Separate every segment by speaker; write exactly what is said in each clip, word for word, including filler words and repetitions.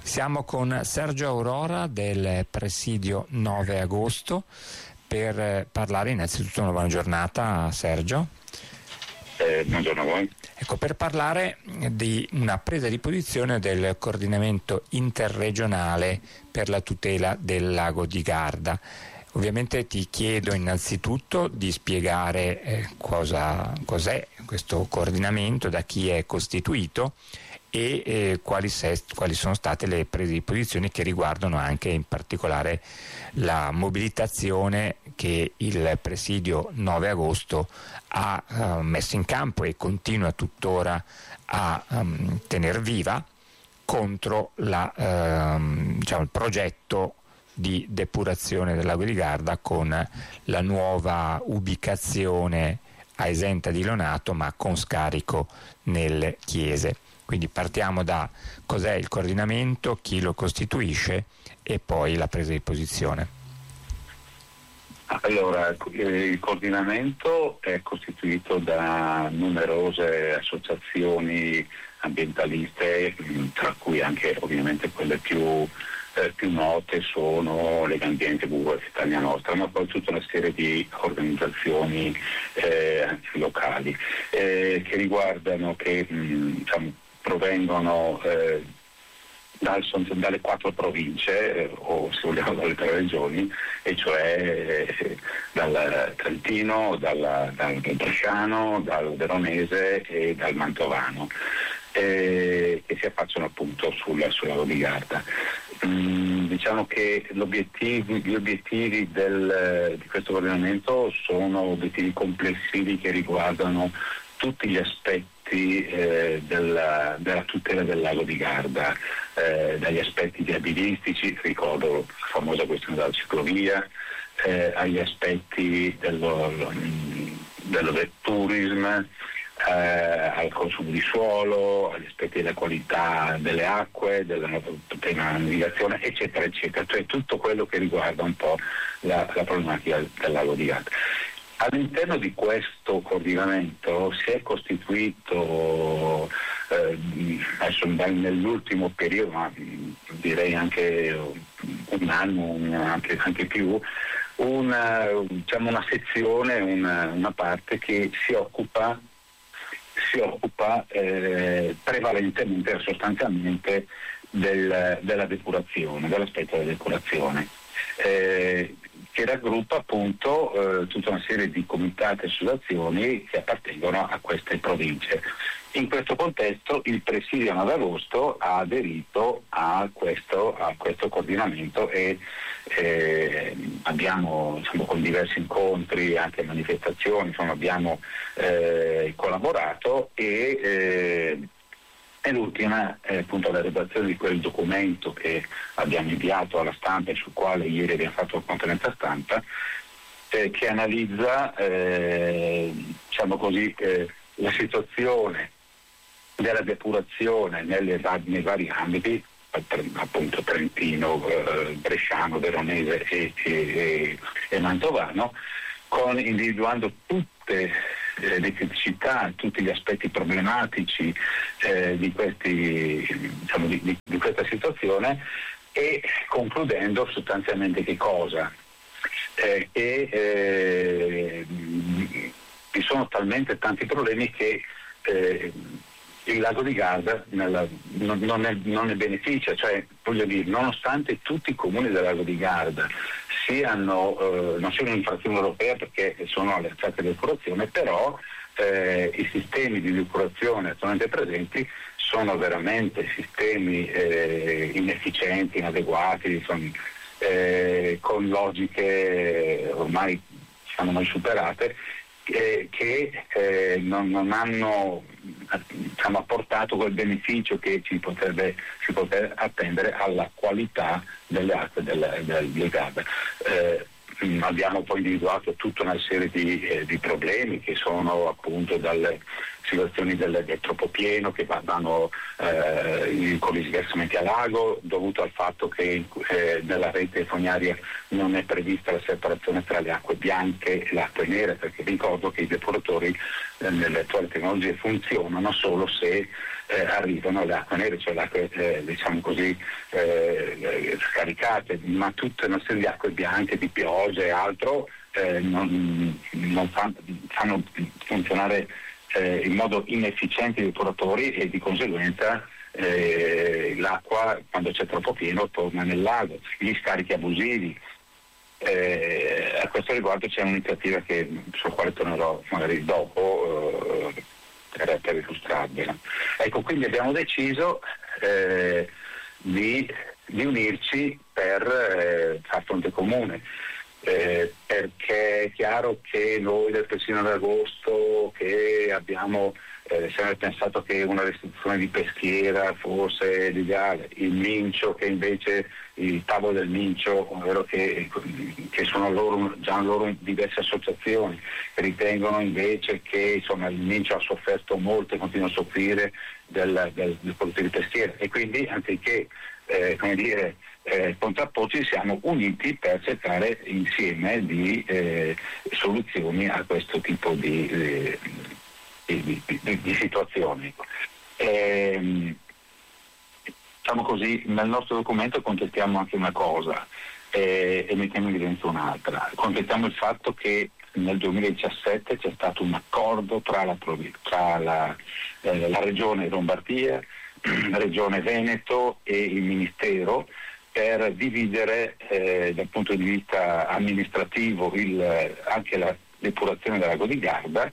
Speaker 1: Siamo con Sergio Aurora del presidio nove agosto per parlare innanzitutto una buona giornata, Sergio.
Speaker 2: Eh, buongiorno a voi.
Speaker 1: Ecco, per parlare di una presa di posizione del coordinamento interregionale per la tutela del lago di Garda. Ovviamente ti chiedo innanzitutto di spiegare eh, cosa, cos'è questo coordinamento, da chi è costituito e eh, quali, se, quali sono state le prese di posizione che riguardano anche in particolare la mobilitazione che il presidio nove agosto ha uh, messo in campo e continua tuttora a um, tener viva contro la, uh, diciamo, il progetto di depurazione del lago di Garda con la nuova ubicazione a Esenta di Lonato ma con scarico nelle chiese. Quindi partiamo da cos'è il coordinamento, chi lo costituisce e poi la presa di posizione.
Speaker 2: Allora, il coordinamento è costituito da numerose associazioni ambientaliste, tra cui anche ovviamente quelle più, eh, più note sono Legambiente, W W F Italia Nostra, ma poi tutta una serie di organizzazioni eh, locali eh, che riguardano, che mh, diciamo, provengono eh, dal, dalle quattro province eh, o se vogliamo dalle tre regioni, e cioè eh, dal Trentino, dal, dal Bresciano, dal Veronese e dal Mantovano, eh, che si affacciano appunto sul, sul lago di Garda. Mm, diciamo che gli obiettivi, gli obiettivi del, di questo coordinamento sono obiettivi complessivi che riguardano tutti gli aspetti eh, della, della tutela del lago di Garda, eh, dagli aspetti viabilistici, ricordo la famosa questione della ciclovia, eh, agli aspetti dello, dello del turismo, eh, al consumo di suolo, agli aspetti della qualità delle acque, della piena navigazione, eccetera, eccetera, cioè tutto quello che riguarda un po' la, la problematica del lago di Garda. All'interno di questo coordinamento si è costituito eh, adesso nell'ultimo periodo, ma direi anche un anno, anche, anche più, una, diciamo una sezione, una, una parte che si occupa, si occupa eh, prevalentemente, sostanzialmente del, della depurazione, dell'aspetto della depurazione. Eh, che raggruppa appunto eh, tutta una serie di comitati e associazioni che appartengono a queste province. In questo contesto il presidio nove agosto ha aderito a questo, a questo coordinamento e eh, abbiamo, diciamo, con diversi incontri, anche manifestazioni, insomma, abbiamo eh, collaborato e eh, E l'ultima è appunto la redazione di quel documento che abbiamo inviato alla stampa e sul quale ieri abbiamo fatto conferenza stampa, eh, che analizza eh, diciamo così, eh, la situazione della depurazione nelle, nei vari ambiti, appunto Trentino, eh, Bresciano, Veronese e, e, e Mantovano, con individuando tutte le criticità, tutti gli aspetti problematici eh, di, questi, diciamo, di, di, di questa situazione, e concludendo sostanzialmente che cosa? Eh, che eh, vi sono talmente tanti problemi che eh, il lago di Garda nella, non, non, ne, non ne beneficia, cioè voglio dire, nonostante tutti i comuni del lago di Garda siano, eh, non siano in infrazione europea perché sono alle alzate di depurazione, però eh, i sistemi di depurazione attualmente presenti sono veramente sistemi eh, inefficienti, inadeguati, insomma, eh, con logiche ormai diciamo mai superate, eh, che eh, non, non hanno diciamo, apportato quel beneficio che ci potrebbe si potrebbe attendere alla qualità delle acque del, del, del Garda. Eh, abbiamo poi individuato tutta una serie di, eh, di problemi che sono appunto dalle situazioni del, del troppo pieno che vanno eh, con gli sversamenti a lago, dovuto al fatto che eh, nella rete fognaria non è prevista la separazione tra le acque bianche e le acque nere, perché ricordo che i depuratori eh, nelle attuali tecnologie funzionano solo se eh, arrivano le acque nere, cioè le acque eh, diciamo così eh, scaricate, ma tutta una serie di acque bianche, di piogge e altro eh, non, non fanno, fanno funzionare eh, in modo inefficiente i depuratori e di conseguenza eh, l'acqua, quando c'è troppo pieno, torna nel lago. Gli scarichi abusivi. Eh, a questo riguardo c'è un'iniziativa che, sulla quale tornerò magari dopo eh, per, per illustrarvela. Ecco, quindi abbiamo deciso eh, di, di unirci per eh, far fronte comune, eh, perché è chiaro che noi del Persino d'Agosto, che abbiamo eh, sempre pensato che una restrizione di peschiera fosse l'ideale, il Mincio che invece il tavolo del Mincio, ovvero che, che sono loro, già loro diverse associazioni che ritengono invece che insomma il Mincio ha sofferto molto e continua a soffrire del, del, del produttore di peschiera, e quindi anziché eh, come dire eh, contrapporci siamo uniti per cercare insieme di eh, soluzioni a questo tipo di, eh, di, di, di, di situazioni. E, diciamo così, nel nostro documento contestiamo anche una cosa eh, e mettiamo in evidenza un'altra. Contestiamo il fatto che nel duemiladiciassette c'è stato un accordo tra la, tra la, eh, la regione Lombardia, la regione Veneto e il Ministero per dividere eh, dal punto di vista amministrativo il, anche la depurazione del lago di Garda,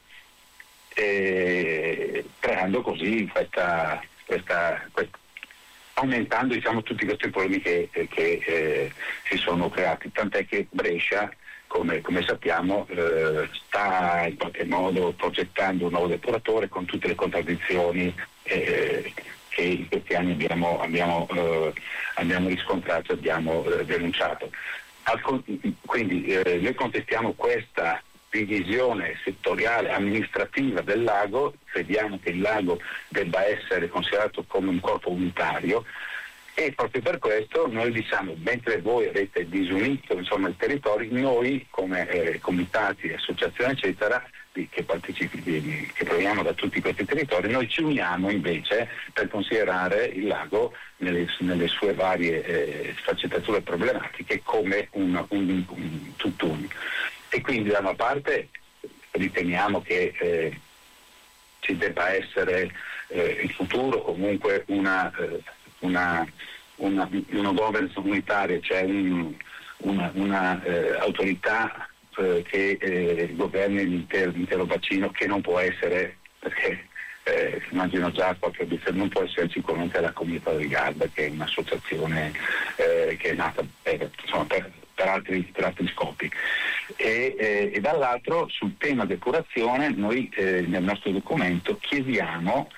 Speaker 2: eh, creando così questa, questa, questa aumentando diciamo tutti questi problemi che, che eh, si sono creati, tant'è che Brescia, come, come sappiamo, eh, sta in qualche modo progettando un nuovo depuratore con tutte le contraddizioni eh, che in questi anni abbiamo, abbiamo, eh, abbiamo riscontrato e abbiamo eh, denunciato. Al, quindi eh, noi contestiamo questa divisione settoriale amministrativa del lago, crediamo che il lago debba essere considerato come un corpo unitario, e proprio per questo noi diciamo, mentre voi avete disunito insomma il territorio, noi come eh, comitati, associazioni eccetera che partecipi, che proviamo da tutti questi territori, noi ci uniamo invece per considerare il lago nelle, nelle sue varie eh, sfaccettature problematiche come un, un, un tutt'uno. E quindi da una parte riteniamo che eh, ci debba essere eh, in futuro comunque una, eh, una, una, una governance comunitaria, cioè un, una, una eh, autorità eh, che eh, governi l'intero, l'intero bacino, che non può essere, perché eh, immagino già qualche non può essere sicuramente la Comunità del Garda, che è un'associazione eh, che è nata per, insomma, per, per, altri, per altri scopi. E, eh, e dall'altro sul tema depurazione noi eh, nel nostro documento chiediamo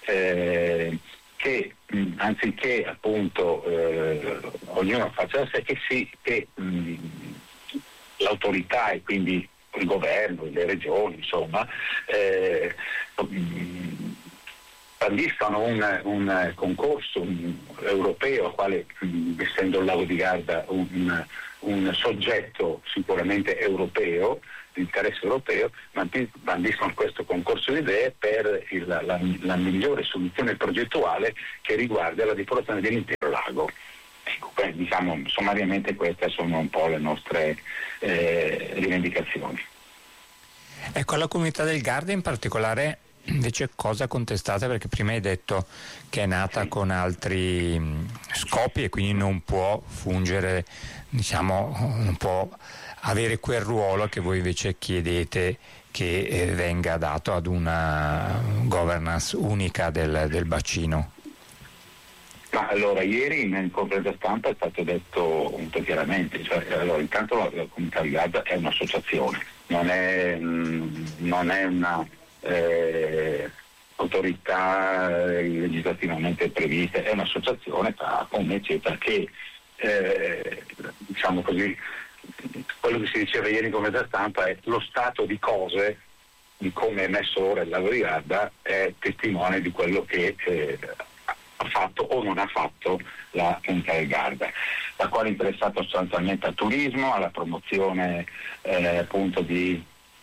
Speaker 2: eh, che mh, anziché appunto eh, ognuno faccia da sé, che, si, che mh, l'autorità e quindi il governo, le regioni insomma eh, mh, bandiscano un, un concorso un, europeo, quale mh, essendo il lago di Garda un, un un soggetto sicuramente europeo, di interesse europeo, bandiscono questo concorso di idee per il, la, la migliore soluzione progettuale che riguarda la depurazione dell'intero lago. Ecco, beh, diciamo sommariamente queste sono un po' le nostre eh, rivendicazioni.
Speaker 1: Ecco, alla Comunità del Garda in particolare invece cosa contestate? Perché prima hai detto che è nata sì. con altri scopi e quindi non può fungere, diciamo, non può avere quel ruolo che voi invece chiedete che eh, venga dato ad una governance unica del, del bacino.
Speaker 2: Ma allora ieri in conferenza stampa è stato detto molto chiaramente, cioè, allora, intanto la, la Comunità del Garda è un'associazione, non è, mh, non è una Eh, autorità legislativamente previste, è un'associazione tra comuni eccetera che eh, diciamo così, quello che si diceva ieri in conferenza stampa è lo stato di cose di come è messo ora il lago di Garda, è testimone di quello che eh, ha fatto o non ha fatto la Comunità del Garda, la quale è interessata sostanzialmente al turismo, alla promozione eh, appunto di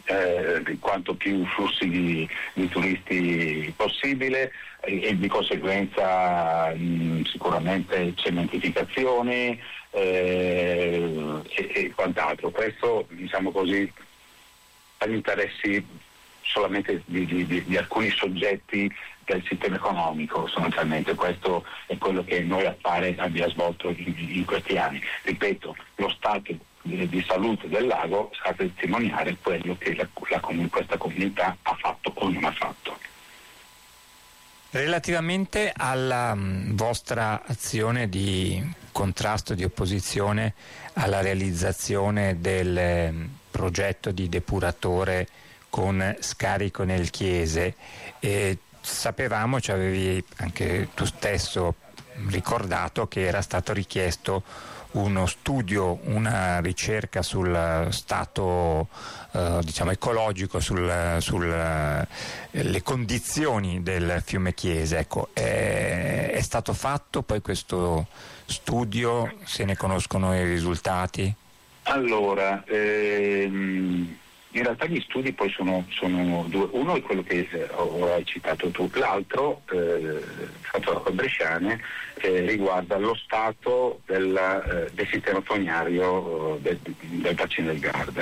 Speaker 2: eh, quanto più flussi di, di turisti possibile e, e di conseguenza mh, sicuramente cementificazioni eh, e, e quant'altro. Questo, diciamo così, agli interessi solamente di, di, di, di alcuni soggetti del sistema economico. Sostanzialmente questo è quello che noi appare abbia svolto in, in questi anni. Ripeto, lo stato di, di salute del lago sa testimoniare quello che la, la, questa comunità ha fatto o non ha fatto.
Speaker 1: Relativamente alla mh, vostra azione di contrasto, di opposizione alla realizzazione del eh, progetto di depuratore con scarico nel Chiese, eh, sapevamo, ci avevi anche tu stesso ricordato che era stato richiesto uno studio, una ricerca sul stato eh, diciamo ecologico, sul, sul eh, le condizioni del fiume Chiese. Ecco, è, è stato fatto poi questo studio? Se ne conoscono i risultati?
Speaker 2: Allora, ehm... in realtà gli studi poi sono, sono due, uno è quello che eh, ora hai citato tu, l'altro, eh, fatto da Bresciane, eh, riguarda lo stato della, eh, del sistema fognario eh, del, del bacino del Garda.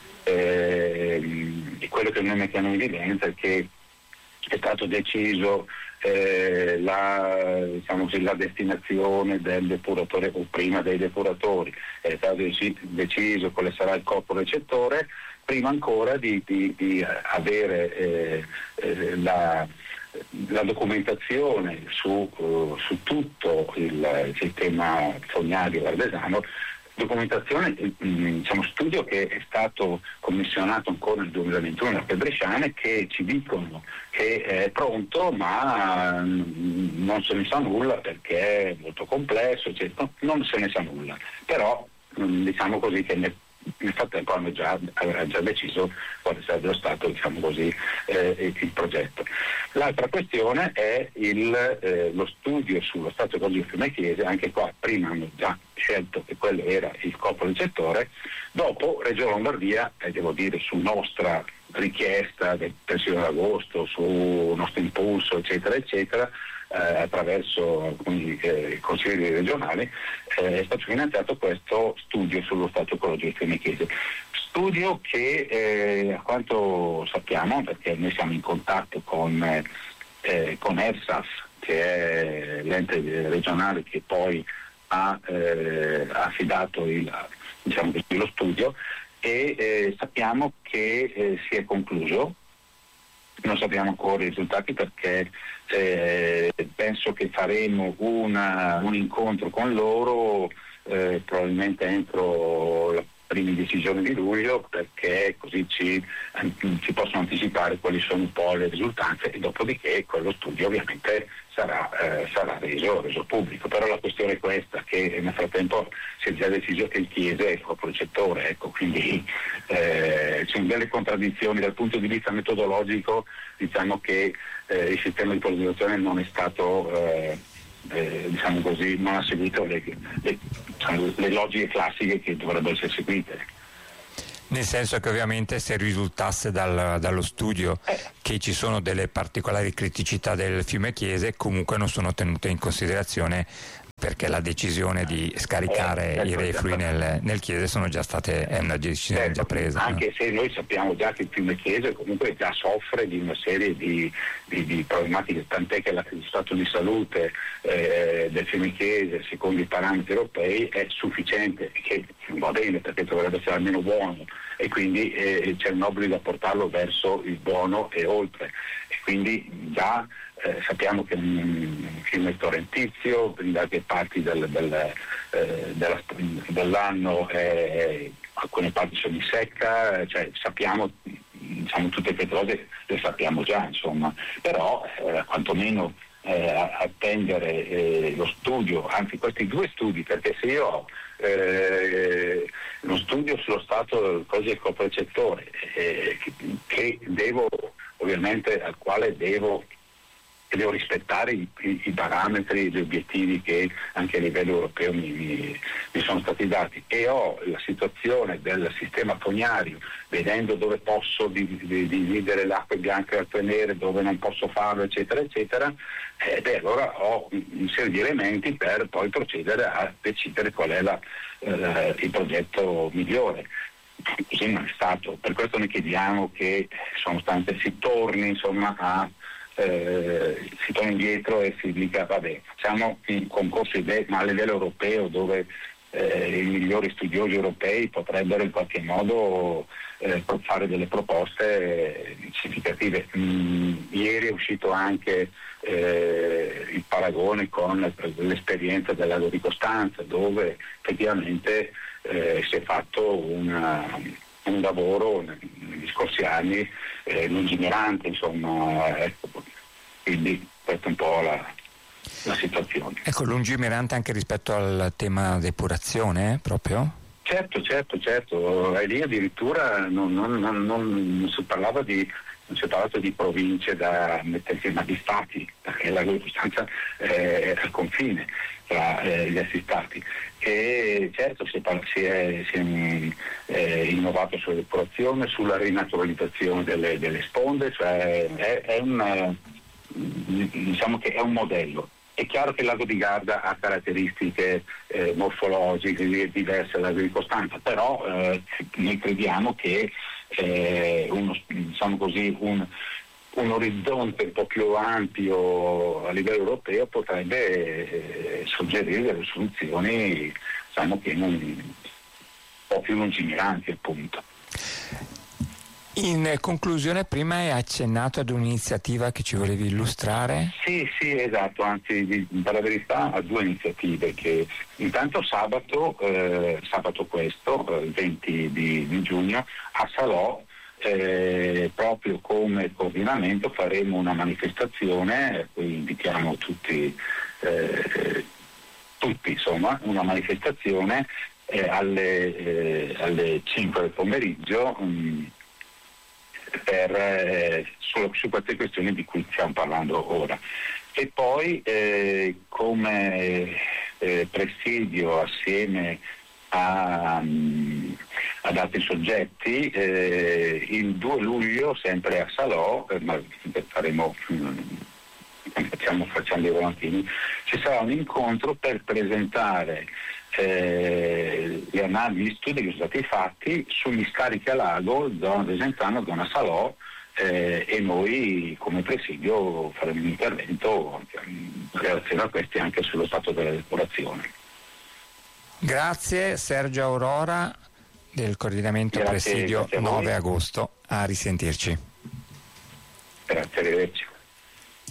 Speaker 2: Eh, e quello che noi mettiamo in evidenza è che è stato deciso eh, la, diciamo così, la destinazione del depuratore, o prima dei depuratori, è stato dec- deciso quale sarà il corpo recettore, prima ancora di, di, di avere eh, eh, la, la documentazione su, uh, su tutto il, il sistema fognario valdesano, documentazione, diciamo studio che è stato commissionato ancora nel duemilaventuno da Bresciane, che ci dicono che è pronto ma non se ne sa nulla perché è molto complesso, cioè, non se ne sa nulla, però diciamo così che nel nel frattempo hanno già, aveva già deciso quale sarebbe stato, diciamo così, eh, il progetto. L'altra questione è il, eh, lo studio sullo stato ecologico del fiume Chiese. Anche qua prima hanno già scelto che quello era il corpo recettore, dopo Reggio Lombardia, e eh, devo dire su nostra richiesta del pensiero d'agosto, su nostro impulso eccetera eccetera, Eh, attraverso alcuni eh, consigli regionali, eh, è stato finanziato questo studio sullo stato ecologico del fiume Chiese. Studio che eh, a quanto sappiamo, perché noi siamo in contatto con, eh, con ERSAF, che è l'ente regionale che poi ha eh, affidato il, diciamo, lo studio, e eh, sappiamo che eh, si è concluso. Non sappiamo ancora i risultati perché eh, penso che faremo una, un incontro con loro eh, probabilmente entro la primi dieci giorni di luglio, perché così ci, ci possono anticipare quali sono un po' le risultanze, e dopodiché quello studio ovviamente sarà, eh, sarà reso, reso pubblico. Però la questione è questa, che nel frattempo si è già deciso che il Chiese è il corpo recettore, ecco, quindi eh, ci sono delle contraddizioni dal punto di vista metodologico. Diciamo che eh, il sistema di polarizzazione non è stato eh, eh, diciamo così, non ha seguito le, le, diciamo, le logiche classiche che dovrebbero essere seguite.
Speaker 1: Nel senso che ovviamente se risultasse dal, dallo studio eh. che ci sono delle particolari criticità del fiume Chiese, comunque non sono tenute in considerazione, perché la decisione di scaricare eh, i reflui nel, nel Chiese sono già state, è una decisione
Speaker 2: certo,
Speaker 1: già presa.
Speaker 2: Anche
Speaker 1: no?
Speaker 2: se noi sappiamo già che il fiume Chiese comunque già soffre di una serie di, di, di problematiche, tant'è che la, lo stato di salute eh, del fiume Chiese, secondo i parametri europei, è sufficiente, che va bene perché dovrebbe essere almeno buono, e quindi eh, c'è un obbligo a portarlo verso il buono e oltre, e quindi già Eh, sappiamo che un fiume torrentizio in varie parti del, del, eh, della, dell'anno, eh, alcune parti sono in secca, cioè sappiamo, diciamo, tutte queste cose le sappiamo già, insomma, però eh, quantomeno eh, attendere eh, lo studio, anzi questi due studi, perché se io ho eh, lo studio sullo stato del corpo recettore eh, che, che devo, ovviamente, al quale devo devo rispettare i, i, i parametri e gli obiettivi che anche a livello europeo mi, mi, mi sono stati dati, e ho la situazione del sistema fognario, vedendo dove posso dividere l'acqua bianca dal nere, dove non posso farlo, eccetera eccetera, e beh, allora ho una serie di elementi per poi procedere a decidere qual è la, eh, il progetto migliore. Così non è stato, per questo noi chiediamo che sostanzialmente si torni insomma a Eh, si torna indietro e si dica vabbè, facciamo un concorso idee ma a livello europeo, dove eh, i migliori studiosi europei potrebbero in qualche modo eh, fare delle proposte significative. Mm, ieri è uscito anche eh, il paragone con l'esperienza del lago di Costanza, dove effettivamente eh, si è fatto una un lavoro negli scorsi anni eh, lungimirante, insomma, ecco, quindi questa è un po' la, la situazione.
Speaker 1: Ecco, lungimirante anche rispetto al tema depurazione, eh, proprio?
Speaker 2: Certo, certo, certo, e lì addirittura non, non, non, non, non si parlava di non si è parlato di province da mettersi ma di stati, perché la Costanza eh, è al confine tra eh, gli altri stati. E certo si è, si è, si è eh, innovato sulla depurazione, sulla rinaturalizzazione delle, delle sponde, cioè è, è un, diciamo che è un modello. È chiaro che il lago di Garda ha caratteristiche eh, morfologiche diverse dal lago di Costanza, però eh, noi crediamo che eh, uno, diciamo così, un, un orizzonte un po' più ampio a livello europeo potrebbe eh, suggerire delle soluzioni, diciamo, che non, un po' più lungimiranti, appunto.
Speaker 1: In conclusione, prima hai accennato ad un'iniziativa che ci volevi illustrare?
Speaker 2: Sì, sì, esatto, anzi, per la verità, a due iniziative che intanto sabato, eh, sabato questo, il venti di, di giugno, a Salò, eh, proprio come coordinamento faremo una manifestazione, qui invitiamo tutti, eh, tutti insomma, una manifestazione eh, alle, eh, alle cinque del pomeriggio, mh, per, eh, su, su queste questioni di cui stiamo parlando ora. E poi eh, come eh, presidio assieme a, um, ad altri soggetti eh, il due luglio sempre a Salò, eh, ma faremo facciamo, facciamo dei volantini, ci sarà un incontro per presentare Eh, le analisi, gli studi che sono stati fatti sugli scarichi a lago, zona Desenzano, zona Salò, eh, e noi come presidio faremo un intervento in relazione a questi anche sullo stato della depurazione.
Speaker 1: Grazie Sergio Aurora del coordinamento
Speaker 2: Grazie,
Speaker 1: presidio
Speaker 2: grazie
Speaker 1: nove agosto, a risentirci.
Speaker 2: Grazie, arrivederci.